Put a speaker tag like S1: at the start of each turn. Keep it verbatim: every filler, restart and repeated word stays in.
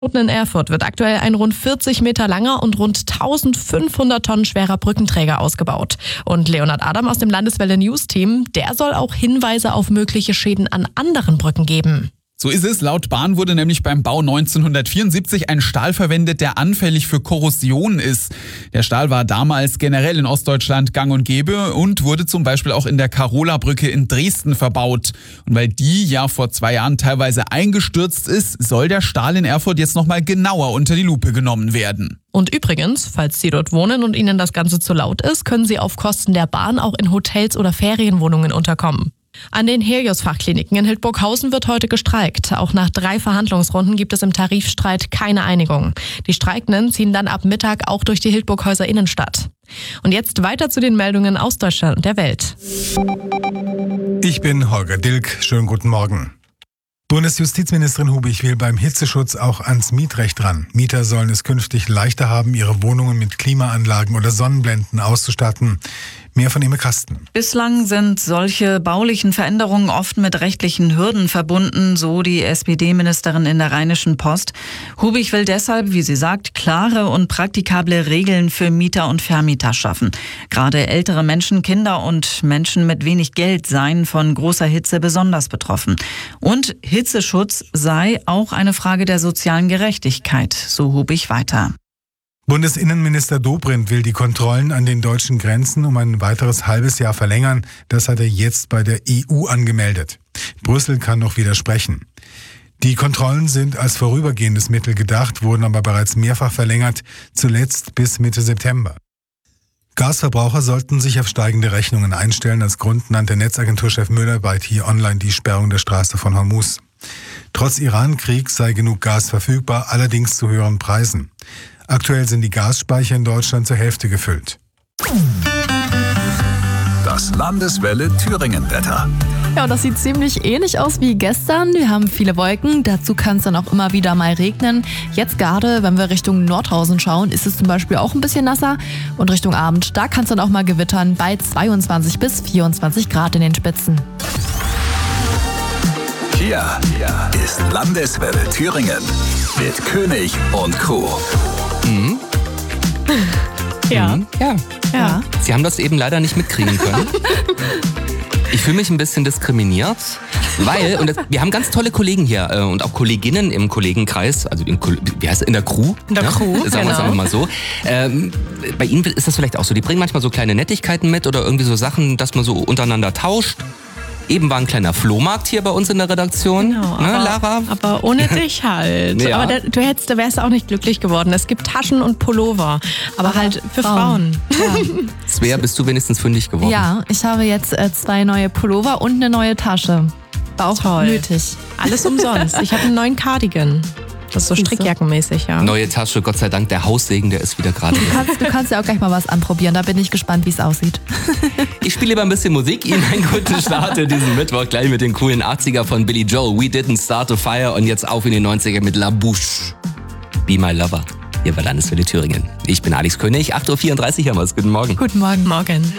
S1: In Erfurt wird aktuell ein rund vierzig Meter langer und rund eintausendfünfhundert Tonnen schwerer Brückenträger ausgebaut. Und Leonhard Adam aus dem Landeswelle News Team, der soll auch Hinweise auf mögliche Schäden an anderen Brücken geben.
S2: So ist es. Laut Bahn wurde nämlich beim Bau neunzehnhundertvierundsiebzig ein Stahl verwendet, der anfällig für Korrosion ist. Der Stahl war damals generell in Ostdeutschland gang und gäbe und wurde zum Beispiel auch in der Karola-Brücke in Dresden verbaut. Und weil die ja vor zwei Jahren teilweise eingestürzt ist, soll der Stahl in Erfurt jetzt nochmal genauer unter die Lupe genommen werden.
S1: Und übrigens, falls Sie dort wohnen und Ihnen das Ganze zu laut ist, können Sie auf Kosten der Bahn auch in Hotels oder Ferienwohnungen unterkommen. An den Helios-Fachkliniken in Hildburghausen wird heute gestreikt. Auch nach drei Verhandlungsrunden gibt es im Tarifstreit keine Einigung. Die Streikenden ziehen dann ab Mittag auch durch die Hildburghäuser Innenstadt. Und jetzt weiter zu den Meldungen aus Deutschland und der Welt.
S3: Ich bin Holger Dilk. Schönen guten Morgen. Bundesjustizministerin Hubig will beim Hitzeschutz auch ans Mietrecht ran. Mieter sollen es künftig leichter haben, ihre Wohnungen mit Klimaanlagen oder Sonnenblenden auszustatten. Mehr von Imme Kasten.
S4: Bislang sind solche baulichen Veränderungen oft mit rechtlichen Hürden verbunden, so die S P D-Ministerin in der Rheinischen Post. Hubig will deshalb, wie sie sagt, klare und praktikable Regeln für Mieter und Vermieter schaffen. Gerade ältere Menschen, Kinder und Menschen mit wenig Geld seien von großer Hitze besonders betroffen. Und Hitzeschutz sei auch eine Frage der sozialen Gerechtigkeit, so Hubig weiter.
S3: Bundesinnenminister Dobrindt will die Kontrollen an den deutschen Grenzen um ein weiteres halbes Jahr verlängern. Das hat er jetzt bei der E U angemeldet. Brüssel kann noch widersprechen. Die Kontrollen sind als vorübergehendes Mittel gedacht, wurden aber bereits mehrfach verlängert, zuletzt bis Mitte September. Gasverbraucher sollten sich auf steigende Rechnungen einstellen. Als Grund nannte Netzagenturchef Müller bei T-Online die Sperrung der Straße von Hormuz. Trotz Iran-Krieg sei genug Gas verfügbar, allerdings zu höheren Preisen. Aktuell sind die Gasspeicher in Deutschland zur Hälfte gefüllt.
S5: Das Landeswelle Thüringen-Wetter.
S6: Ja, und das sieht ziemlich ähnlich aus wie gestern. Wir haben viele Wolken, dazu kann es dann auch immer wieder mal regnen. Jetzt gerade, wenn wir Richtung Nordhausen schauen, ist es zum Beispiel auch ein bisschen nasser. Und Richtung Abend, da kann es dann auch mal gewittern bei zweiundzwanzig bis vierundzwanzig Grad in den Spitzen.
S5: Hier ist Landeswelle Thüringen mit König und Co.
S7: Mhm.
S1: Ja.
S7: Mhm. Ja.
S1: Ja.
S7: Sie haben das eben leider nicht mitkriegen können. Ich fühle mich ein bisschen diskriminiert, weil, und das, wir haben ganz tolle Kollegen hier äh, und auch Kolleginnen im Kollegenkreis, also im, wie heißt es, in der Crew?
S1: In der
S7: ja?
S1: Crew,
S7: Sagen wir es
S1: genau.
S7: einfach mal so. Ähm, bei Ihnen ist das vielleicht auch so, die bringen manchmal so kleine Nettigkeiten mit oder irgendwie so Sachen, dass man so untereinander tauscht. Eben war ein kleiner Flohmarkt hier bei uns in der Redaktion,
S1: Genau,
S7: ne,
S1: aber,
S7: Lara?
S1: aber ohne dich halt.
S7: Ja.
S1: Aber da, du hättest, da wärst auch nicht glücklich geworden. Es gibt Taschen und Pullover, aber, aber halt für Frauen.
S6: Frauen. Ja.
S7: Svea, bist du wenigstens fündig geworden?
S6: Ja, ich habe jetzt äh, zwei neue Pullover und eine neue Tasche. War auch
S1: Toll.
S6: nötig.
S1: Alles umsonst. Ich habe einen neuen Cardigan. Das ist so strickjackenmäßig, ja.
S7: Neue Tasche, Gott sei Dank, der Haussegen, der ist wieder gerade.
S6: Du kannst, du kannst ja auch gleich mal was anprobieren, da bin ich gespannt, wie es aussieht.
S7: Ich spiele lieber ein bisschen Musik, Ihnen einen guten Start in diesen Mittwoch, gleich mit den coolen achtziger von Billy Joel. We Didn't Start a Fire und jetzt auf in die neunziger mit La Bouche. Be My Lover, hier bei Landeswelle Thüringen. Ich bin Alex König, acht Uhr vierunddreißig haben wir es. Guten Morgen.
S6: Guten Morgen.
S1: Morgen.